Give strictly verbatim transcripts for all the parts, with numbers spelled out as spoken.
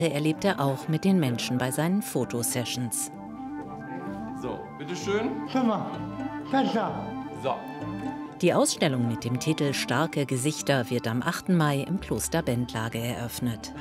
erlebt er auch mit den Menschen bei seinen Fotosessions. So, bitteschön. Super, besser. So. Die Ausstellung mit dem Titel Starke Gesichter wird am achten Mai im Kloster Bendlage eröffnet.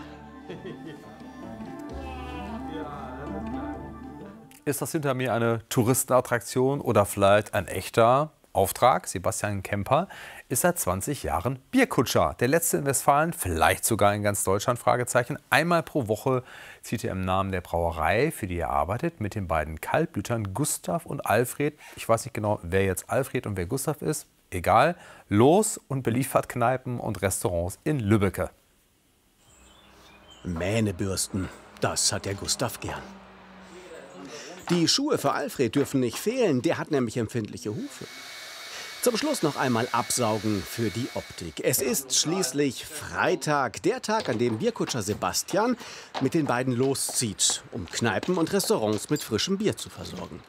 Ist das hinter mir eine Touristenattraktion oder vielleicht ein echter Auftrag? Sebastian Kemper ist seit zwanzig Jahren Bierkutscher. Der letzte in Westfalen, vielleicht sogar in ganz Deutschland, Fragezeichen. Einmal pro Woche zieht er im Namen der Brauerei, für die er arbeitet, mit den beiden Kaltblütern Gustav und Alfred. Ich weiß nicht genau, wer jetzt Alfred und wer Gustav ist. Egal. Los und beliefert Kneipen und Restaurants in Lübbecke. Mähnebürsten, das hat der Gustav gern. Die Schuhe für Alfred dürfen nicht fehlen, der hat nämlich empfindliche Hufe. Zum Schluss noch einmal absaugen für die Optik. Es ist schließlich Freitag, der Tag, an dem Bierkutscher Sebastian mit den beiden loszieht, um Kneipen und Restaurants mit frischem Bier zu versorgen.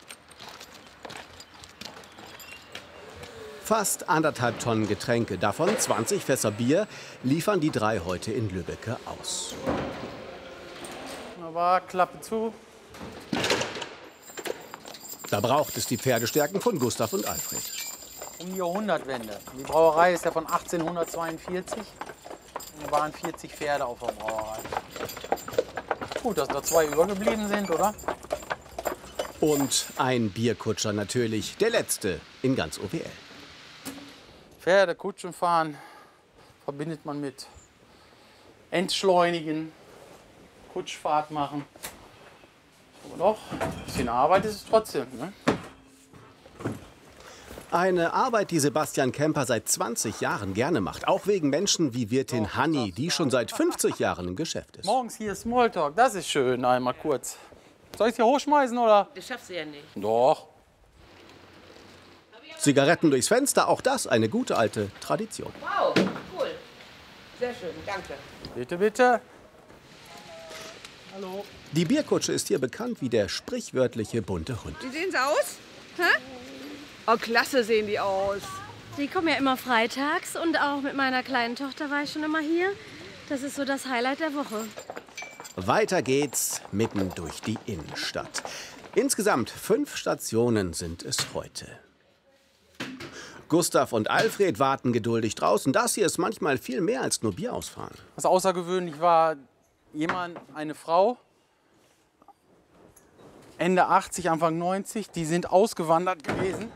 Fast anderthalb Tonnen Getränke, davon zwanzig Fässer Bier, liefern die drei heute in Lübbecke aus. Aber Klappe zu. Da braucht es die Pferdestärken von Gustav und Alfred. Um die Jahrhundertwende. Die Brauerei ist ja von achtzehnhundertzweiundvierzig. Und da waren vierzig Pferde auf der Brauerei. Gut, dass da zwei übergeblieben sind, oder? Und ein Bierkutscher natürlich, der letzte in ganz O W L. Pferde, Kutschen fahren verbindet man mit Entschleunigen, Kutschfahrt machen. Aber doch, ein bisschen Arbeit ist es trotzdem. Ne? Eine Arbeit, die Sebastian Kemper seit zwanzig Jahren gerne macht. Auch wegen Menschen wie Wirtin Hanni, die schon seit fünfzig Jahren im Geschäft ist. Morgens hier Smalltalk, das ist schön, einmal kurz. Soll ich es hier hochschmeißen, oder? Das schaffst du ja nicht. Doch. Zigaretten durchs Fenster, auch das eine gute alte Tradition. Wow, cool. Sehr schön, danke. Bitte, bitte. Hallo. Die Bierkutsche ist hier bekannt wie der sprichwörtliche bunte Hund. Wie sehen sie aus? Hä? Oh, klasse sehen die aus. Die kommen ja immer freitags und auch mit meiner kleinen Tochter war ich schon immer hier. Das ist so das Highlight der Woche. Weiter geht's mitten durch die Innenstadt. Insgesamt fünf Stationen sind es heute. Gustav und Alfred warten geduldig draußen. Das hier ist manchmal viel mehr als nur Bier ausfahren. Was außergewöhnlich war, jemand, eine Frau, Ende achtzig, Anfang neunzig, die sind ausgewandert gewesen.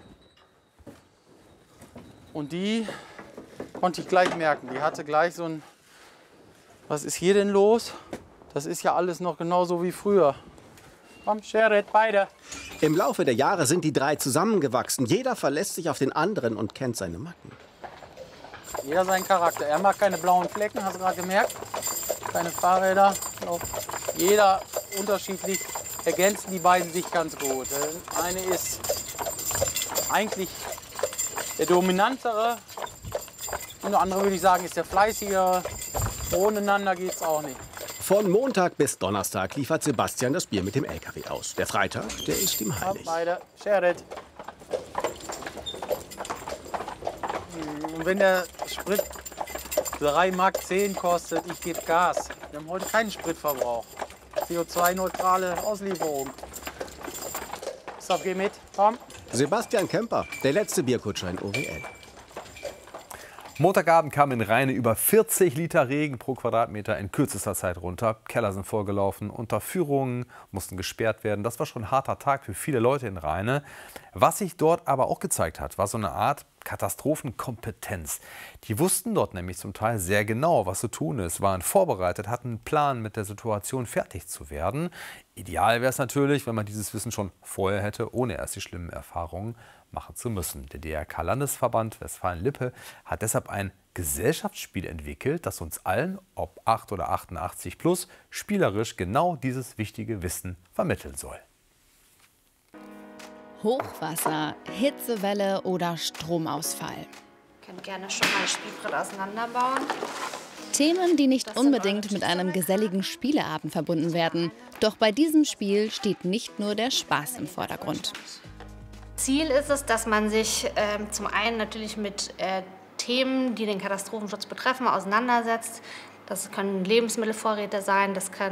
Und die konnte ich gleich merken. Die hatte gleich so ein, was ist hier denn los? Das ist ja alles noch genauso wie früher. Komm, Sherit, beide. Im Laufe der Jahre sind die drei zusammengewachsen. Jeder verlässt sich auf den anderen und kennt seine Macken. Jeder seinen Charakter. Er mag keine blauen Flecken, hast du gerade gemerkt? Keine Fahrräder. Jeder unterschiedlich. Ergänzen die beiden sich ganz gut. Der eine ist eigentlich der dominantere. Und der andere, würde ich sagen, ist der fleißigere. Ohneinander geht es auch nicht. Von Montag bis Donnerstag liefert Sebastian das Bier mit dem L K W aus. Der Freitag, der ist ihm heilig. Beide, Sherit. Und wenn der Sprit drei Mark zehn kostet, ich gebe Gas. Wir haben heute keinen Spritverbrauch. C O zwei neutrale Auslieferung. Gustav, geh mit, komm. Sebastian Kemper, der letzte Bierkutscher in O W L. Montagabend kam in Rheine über vierzig Liter Regen pro Quadratmeter in kürzester Zeit runter. Keller sind vollgelaufen, Unterführungen mussten gesperrt werden. Das war schon ein harter Tag für viele Leute in Rheine. Was sich dort aber auch gezeigt hat, war so eine Art Katastrophenkompetenz. Die wussten dort nämlich zum Teil sehr genau, was zu tun ist, waren vorbereitet, hatten einen Plan, mit der Situation fertig zu werden. Ideal wäre es natürlich, wenn man dieses Wissen schon vorher hätte, ohne erst die schlimmen Erfahrungen machen zu müssen. Der D R K-Landesverband Westfalen-Lippe hat deshalb ein Gesellschaftsspiel entwickelt, das uns allen, ob acht oder achtundachtzig plus, spielerisch genau dieses wichtige Wissen vermitteln soll. Hochwasser, Hitzewelle oder Stromausfall. Ich kann gerne schon mal ein Spielbrett auseinanderbauen. Themen, die nicht unbedingt mit einem geselligen Spieleabend verbunden werden. Doch bei diesem Spiel steht nicht nur der Spaß im Vordergrund. Ziel ist es, dass man sich äh, zum einen natürlich mit äh, Themen, die den Katastrophenschutz betreffen, auseinandersetzt. Das können Lebensmittelvorräte sein, das kann